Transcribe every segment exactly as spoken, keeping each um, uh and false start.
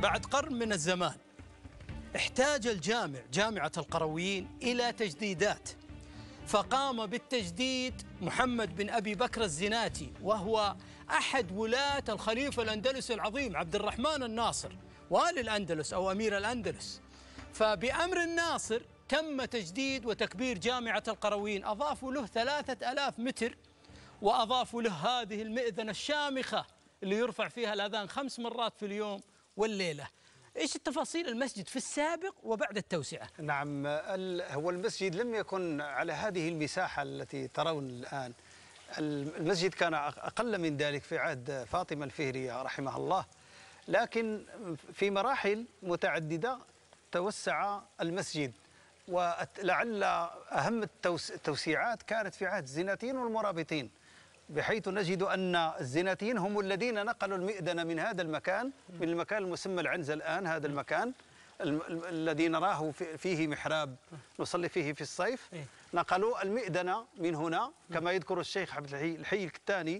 بعد قرن من الزمان احتاج الجامع جامعة القرويين إلى تجديدات، فقام بالتجديد محمد بن أبي بكر الزناتي، وهو أحد ولاة الخليفة الأندلسي العظيم عبد الرحمن الناصر والي الأندلس أو أمير الأندلس. فبأمر الناصر تم تجديد وتكبير جامعة القرويين، أضافوا له ثلاثة آلاف متر، وأضافوا له هذه المئذنة الشامخة اللي يرفع فيها الأذان خمس مرات في اليوم والليلة. إيش التفاصيل المسجد في السابق وبعد التوسعة؟ نعم، هو المسجد لم يكن على هذه المساحة التي ترون الآن. المسجد كان أقل من ذلك في عهد فاطمة الفهرية رحمها الله، لكن في مراحل متعددة توسع المسجد، ولعل أهم التوسيعات كانت في عهد الزناتيين والمرابطين، بحيث نجد أن الزناتيين هم الذين نقلوا المئذنة من هذا المكان، من المكان المسمى العنزة الآن، هذا المكان الذي نراه فيه محراب نصلي فيه في الصيف، نقلوا المئذنة من هنا، كما يذكر الشيخ عبد الحي الحي الكتاني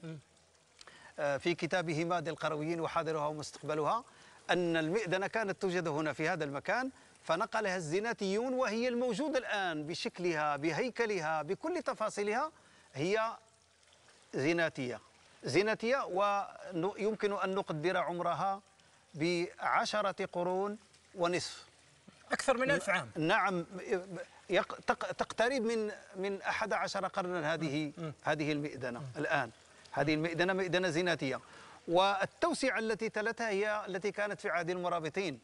في كتابه مادي القرويين وحاضرها ومستقبلها، أن المئذنة كانت توجد هنا في هذا المكان، فنقلها الزناتيون، وهي الموجودة الآن بشكلها بهيكلها بكل تفاصيلها هي زناتية زناتية ويمكن أن نقدر عمرها بعشرة قرون ونصف، أكثر من ألف عام. نعم، تقترب من من أحد عشر قرنا هذه هذه المئذنة الآن. هذه المئذنة مئذنة زناتية. والتوسعة التي تلتها هي التي كانت في عهد المرابطين.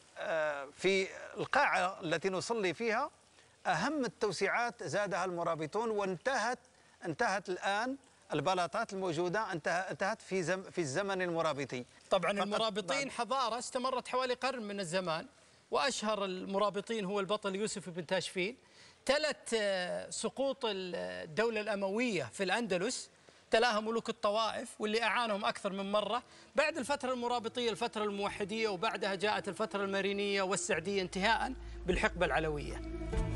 في القاعة التي نصلي فيها أهم التوسعات زادها المرابطون، وانتهت انتهت الآن البلاطات الموجودة انتهت في زم في الزمن المرابطي. طبعا المرابطين حضارة استمرت حوالي قرن من الزمان، وأشهر المرابطين هو البطل يوسف بن تاشفين. تلت سقوط الدولة الأموية في الأندلس، تلاها ملوك الطوائف واللي أعانهم أكثر من مرة. بعد الفترة المرابطية الفترة الموحدية، وبعدها جاءت الفترة المرينية والسعدية انتهاء بالحقبة العلوية.